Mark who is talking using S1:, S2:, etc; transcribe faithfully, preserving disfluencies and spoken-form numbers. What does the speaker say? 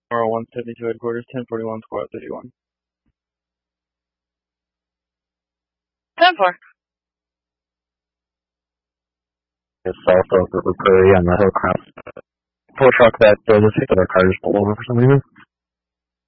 S1: Tomorrow one seventy-two headquarters, ten forty-one, squad thirty-one.
S2: ten four.
S3: It's south of River Prairie on the Hillcrest. Full truck that uh, just hit our cars pulled over for some reason.